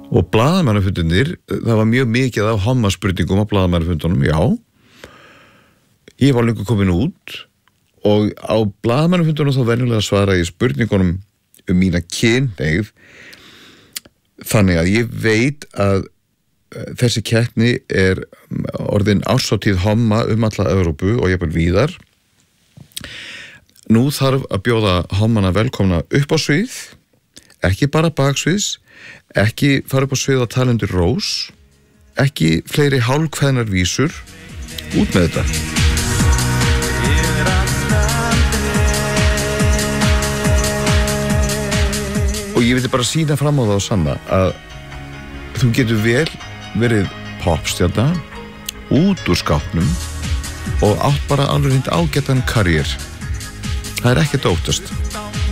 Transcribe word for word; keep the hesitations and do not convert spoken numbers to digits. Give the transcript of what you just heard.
Og blaðamannafundunir, það var mjög mikið af hommaspurningum á blaðamannafundunum, já. Ég var lengur komin út og á blaðamannafundunum þá venjulega svara ég spurningunum um mína kynhneigð. Þannig að ég veit að þessi keppni er orðin árshátíð homma um alla Evrópu og jafnvel víðar. Nú þarf að bjóða hommana velkomna upp á svið, ekki bara baksviðs, ekki fara upp á svið að tala undir rós, ekki fleiri hálfkveðnar vísur, út með þetta. Og ég vildi bara sýna fram á það og sanna að þú getur vel verið popstjarna út úr skápnum og átt bara alveg hreint ágætan karriér. Það er ekkert óttast.